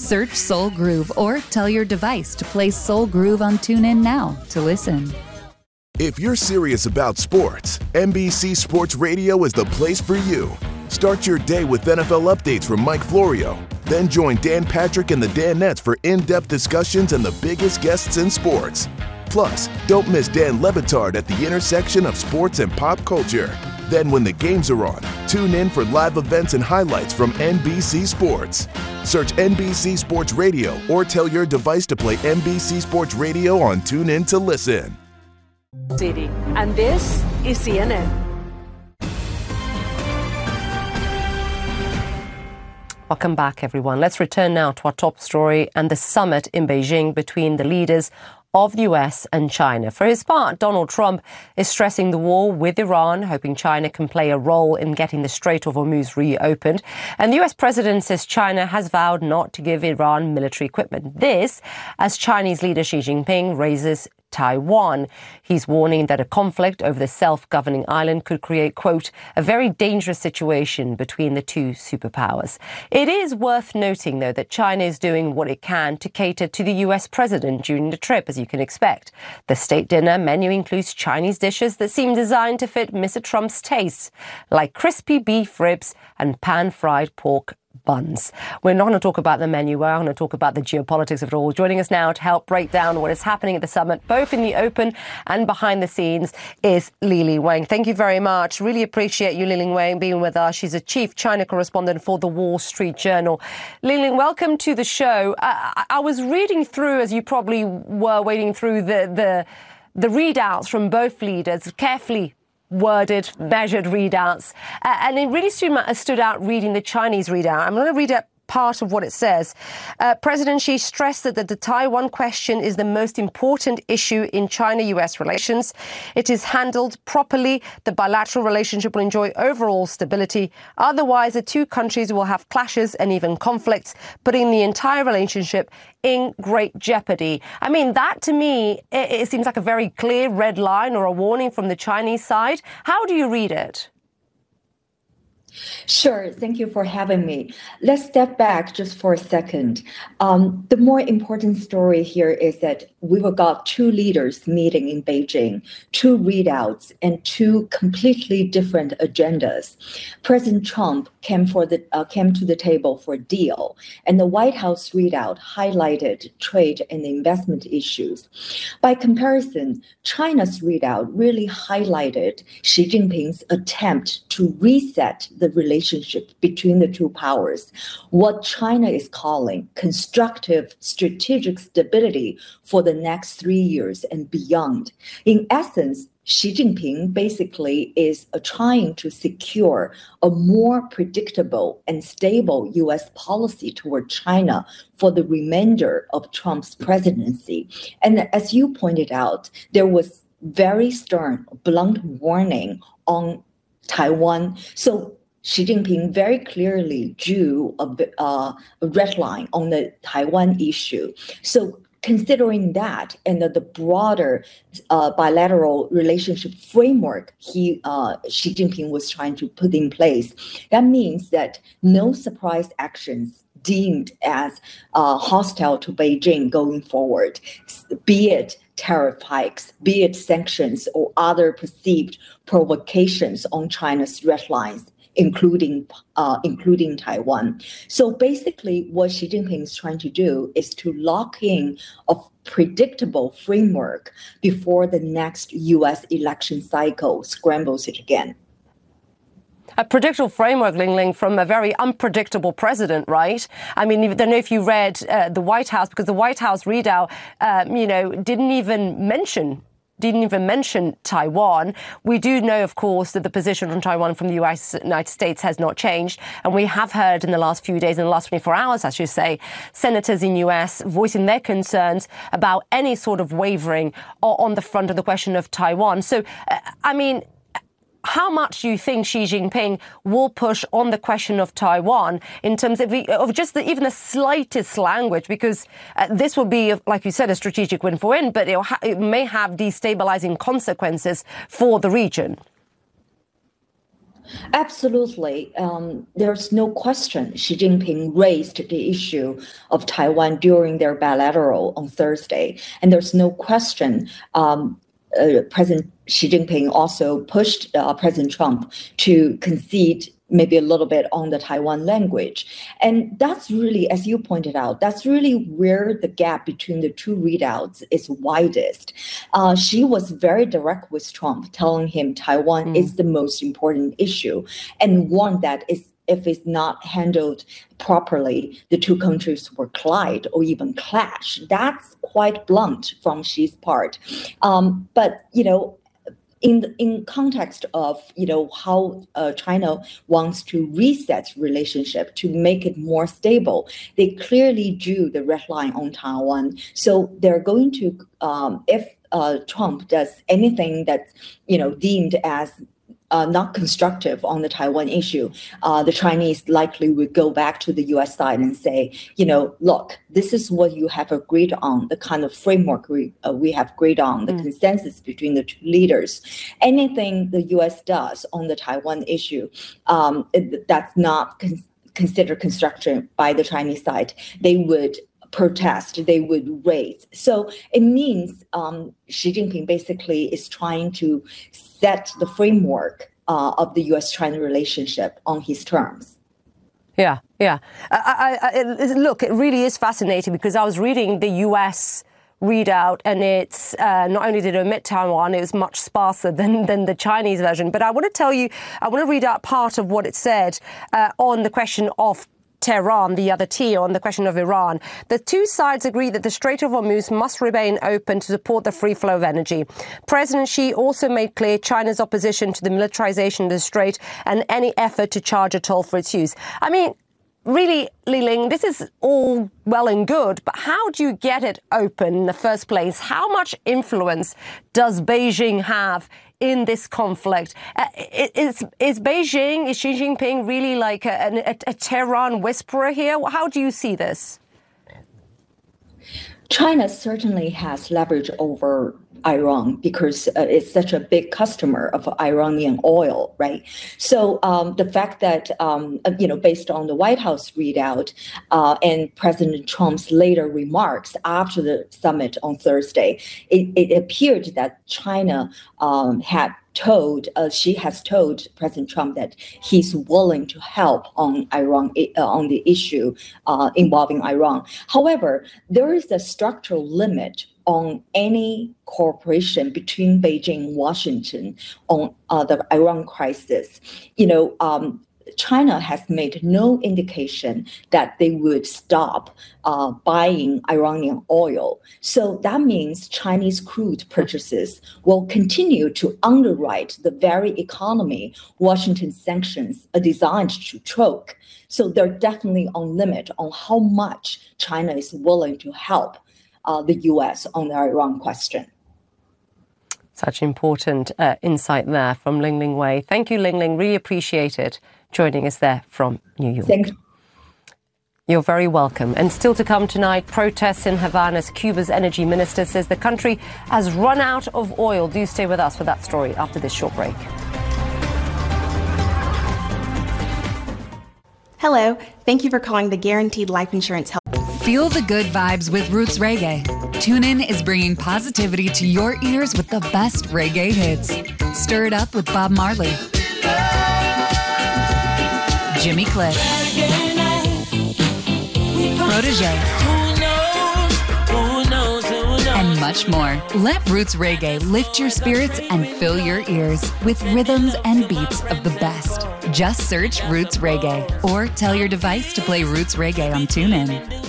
Search Soul Groove or tell your device to play Soul Groove on TuneIn now to listen. If you're serious about sports, NBC Sports Radio is the place for you. Start your day with NFL updates from Mike Florio. Then join Dan Patrick and the Danettes for in-depth discussions and the biggest guests in sports. Plus, don't miss Dan Le Batard at the intersection of sports and pop culture. Then when the games are on, tune in for live events and highlights from NBC Sports. Search NBC Sports Radio or tell your device to play NBC Sports Radio on TuneIn to listen. City. And this is CNN. Welcome back, everyone. Let's return now to our top story and the summit in Beijing between the leaders of the US and China. For his part, Donald Trump is stressing the war with Iran, hoping China can play a role in getting the Strait of Hormuz reopened. And the US president says China has vowed not to give Iran military equipment. This as Chinese leader Xi Jinping raises Taiwan. He's warning that a conflict over the self-governing island could create, quote, a very dangerous situation between the two superpowers. It is worth noting, though, that China is doing what it can to cater to the US president during the trip, as you can expect. The state dinner menu includes Chinese dishes that seem designed to fit Mr. Trump's tastes, like crispy beef ribs and pan-fried pork buns. We're not going to talk about the menu. We're going to talk about the geopolitics of it all. Joining us now to help break down what is happening at the summit, both in the open and behind the scenes, is Liling Wang. Thank you very much. Really appreciate you, Liling Wang, being with us. She's a chief China correspondent for the Wall Street Journal. Liling, welcome to the show. I was reading through, as you probably were wading through, the readouts from both leaders, carefully worded, measured readouts. And it really stood out reading the Chinese readout. I'm going to read out part of what it says. President Xi stressed that the Taiwan question is the most important issue in China-US relations. It is handled properly. The bilateral relationship will enjoy overall stability. Otherwise, the two countries will have clashes and even conflicts, putting the entire relationship in great jeopardy. I mean, that to me, it seems like a very clear red line or a warning from the Chinese side. How do you read it? Sure. Thank you for having me. Let's step back just for a second. The more important story here is that we got two leaders meeting in Beijing, two readouts, and two completely different agendas. President Trump came to the table for a deal, and the White House readout highlighted trade and investment issues. By comparison, China's readout really highlighted Xi Jinping's attempt to reset the relationship between the two powers, what China is calling constructive strategic stability for the next 3 years and beyond. In essence, Xi Jinping basically is trying to secure a more predictable and stable U.S. policy toward China for the remainder of Trump's presidency. And as you pointed out, there was very stern, blunt warning on Taiwan. So Xi Jinping very clearly drew a red line on the Taiwan issue. So considering that and the broader bilateral relationship framework Xi Jinping was trying to put in place, that means that no surprise actions deemed as hostile to Beijing going forward, be it tariff hikes, be it sanctions or other perceived provocations on China's red lines, including Taiwan. So basically what Xi Jinping is trying to do is to lock in a predictable framework before the next U.S. election cycle scrambles it again. A predictable framework, Ling, from a very unpredictable president, right? I mean, I don't know if you read the White House, because the White House readout, didn't even mention Taiwan. We do know, of course, that the position on Taiwan from the United States has not changed. And we have heard in the last few days, in the last 24 hours, I should say, senators in U.S. voicing their concerns about any sort of wavering on the front of the question of Taiwan. So, how much do you think Xi Jinping will push on the question of Taiwan in terms of just even the slightest language? Because this will be, like you said, a strategic win for him, but it may have destabilizing consequences for the region. Absolutely. There's no question Xi Jinping raised the issue of Taiwan during their bilateral on Thursday. And there's no question President Xi Jinping also pushed President Trump to concede maybe a little bit on the Taiwan language. And that's really, as you pointed out, that's really where the gap between the two readouts is widest. She was very direct with Trump, telling him Taiwan is the most important issue, and warned that if it's not handled properly, the two countries will collide or even clash. That's quite blunt from Xi's part. But, in context of how China wants to reset relationship to make it more stable, they clearly drew the red line on Taiwan. So they're going to, if Trump does anything that's deemed as not constructive on the Taiwan issue, the Chinese likely would go back to the U.S. side and say, look, this is what you have agreed on, the kind of framework we have agreed on, the consensus between the two leaders. Anything the U.S. does on the Taiwan issue that's not considered constructive by the Chinese side, they would protest, they would raise. So it means Xi Jinping basically is trying to set the framework of the U.S.-China relationship on his terms. Yeah. Look, it really is fascinating because I was reading the U.S. readout, and it's not only did it omit Taiwan, it was much sparser than the Chinese version. But I want to read out part of what it said on the question of Tehran, the other T, on the question of Iran. The two sides agree that the Strait of Hormuz must remain open to support the free flow of energy. President Xi also made clear China's opposition to the militarization of the strait and any effort to charge a toll for its use. I mean, really, Li Ling, this is all well and good, but how do you get it open in the first place? How much influence does Beijing have in this conflict? Is Beijing, is Xi Jinping really like a Tehran whisperer here? How do you see this? China certainly has leverage over Iran because it's such a big customer of Iranian oil, right? So the fact that, based on the White House readout and President Trump's later remarks after the summit on Thursday, it appeared that China she has told President Trump that he's willing to help on Iran, on the issue involving Iran. However, there is a structural limit on any cooperation between Beijing and Washington on the Iran crisis. China has made no indication that they would stop buying Iranian oil. So that means Chinese crude purchases will continue to underwrite the very economy Washington's sanctions are designed to choke. So they're definitely on limit on how much China is willing to help the U.S. on the Iran question. Such important insight there from Ling Wei. Thank you, Ling. Really appreciate it. Joining us there from New York. Thank you. You're very welcome. And still to come tonight, protests in Havana as Cuba's energy minister says the country has run out of oil. Do stay with us for that story after this short break. Hello. Thank you for calling the Guaranteed Life Insurance Help. Feel the good vibes with Roots Reggae. TuneIn is bringing positivity to your ears with the best reggae hits. Stir it up with Bob Marley, Jimmy Cliff, Protégé, and much more. Let Roots Reggae lift your spirits and fill your ears with rhythms and beats of the best. Just search Roots Reggae or tell your device to play Roots Reggae on TuneIn.